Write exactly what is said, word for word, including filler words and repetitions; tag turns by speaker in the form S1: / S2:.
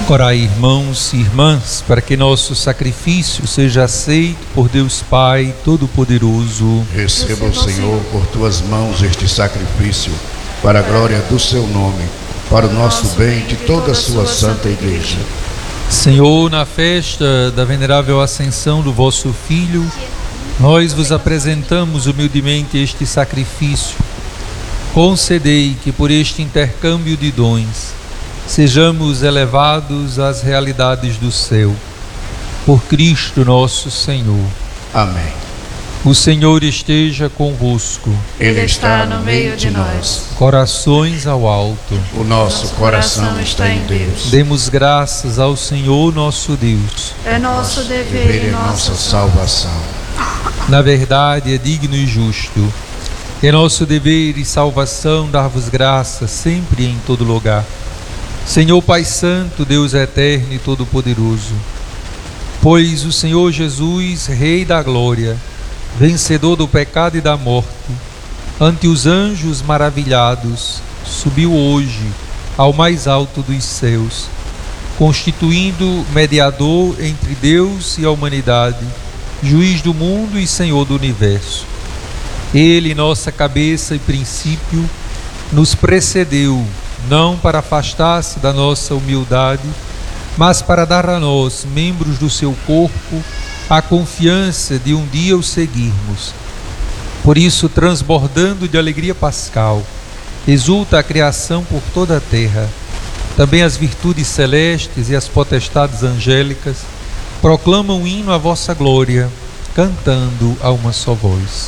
S1: Orai, irmãos e irmãs, para que nosso sacrifício seja aceito por Deus Pai Todo-Poderoso.
S2: Receba o Senhor por tuas mãos este sacrifício, para a glória do seu nome, para o nosso bem e de toda a sua santa Igreja.
S1: Senhor, na festa da venerável ascensão do vosso Filho, nós vos apresentamos humildemente este sacrifício. Concedei que por este intercâmbio de dons sejamos elevados às realidades do céu. Por Cristo nosso Senhor.
S2: Amém.
S1: O Senhor esteja convosco.
S2: Ele está no meio de nós.
S1: Corações ao alto.
S2: O nosso coração está em Deus.
S1: Demos graças ao Senhor nosso Deus.
S3: É nosso dever e
S2: nossa salvação.
S1: Na verdade, é digno e justo. É nosso dever e salvação dar-vos graças sempre e em todo lugar. Senhor Pai Santo, Deus eterno e todo-poderoso, pois o Senhor Jesus, Rei da Glória, vencedor do pecado e da morte, ante os anjos maravilhados, subiu hoje ao mais alto dos céus, constituindo mediador entre Deus e a humanidade, juiz do mundo e Senhor do universo. Ele, nossa cabeça e princípio, nos precedeu, não para afastar-se da nossa humildade, mas para dar a nós, membros do seu corpo, a confiança de um dia o seguirmos. Por isso, transbordando de alegria pascal, exulta a criação por toda a terra. Também as virtudes celestes e as potestades angélicas proclamam hino à vossa glória, cantando a uma só voz.